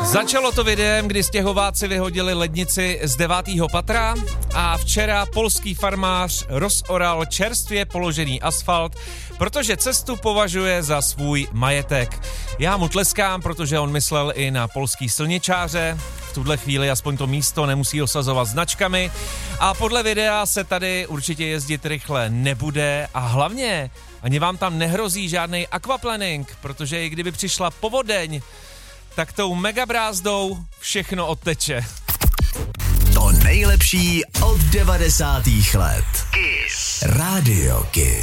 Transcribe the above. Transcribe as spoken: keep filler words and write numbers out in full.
Začalo to videem, kdy stěhováci vyhodili lednici z devátého patra a včera polský farmář rozoral čerstvě položený asfalt, protože cestu považuje za svůj majetek. Já mu tleskám, protože on myslel i na polský silničáře. V tuhle chvíli aspoň to místo nemusí osazovat značkami a podle videa se tady určitě jezdit rychle nebude a hlavně ani vám tam nehrozí žádnej aquaplaning, protože i kdyby přišla povodeň, tak tou megabrázdou všechno odteče. To nejlepší od devadesátých let. Kiss. Radio Kiss.